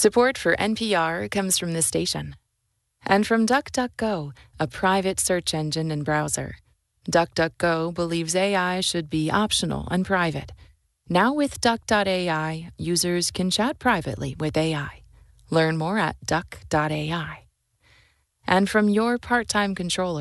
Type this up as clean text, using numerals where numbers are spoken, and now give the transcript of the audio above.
Support for NPR comes from this station and from DuckDuckGo, a private search engine and browser. DuckDuckGo believes AI should be optional and private. Now with Duck.ai, users can chat privately with AI. Learn more at Duck.ai. And from your part-time controller,